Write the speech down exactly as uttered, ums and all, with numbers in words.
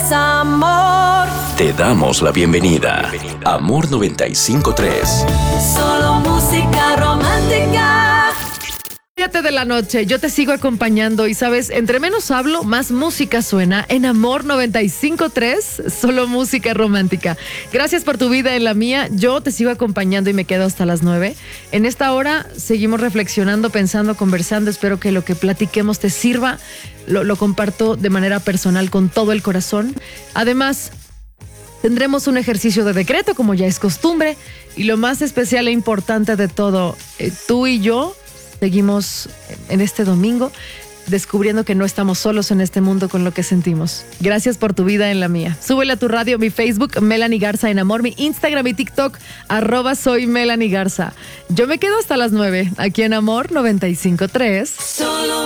es amor. Te damos la bienvenida. Amor noventa y cinco punto tres. Solo música romántica. siete de la noche, yo te sigo acompañando y sabes, entre menos hablo, más música suena en Amor noventa y cinco punto tres, solo música romántica. Gracias por tu vida en la mía, yo te sigo acompañando y me quedo hasta las nueve. En esta hora seguimos reflexionando, pensando, conversando, espero que lo que platiquemos te sirva, lo, lo comparto de manera personal con todo el corazón. Además, tendremos un ejercicio de decreto como ya es costumbre y lo más especial e importante de todo, eh, tú y yo seguimos en este domingo descubriendo que no estamos solos en este mundo con lo que sentimos. Gracias por tu vida en la mía. Súbele a tu radio, mi Facebook, Melanie Garza en Amor, mi Instagram y TikTok, arroba soy Melanie Garza. Yo me quedo hasta las nueve, aquí en Amor noventa y cinco punto tres. Solo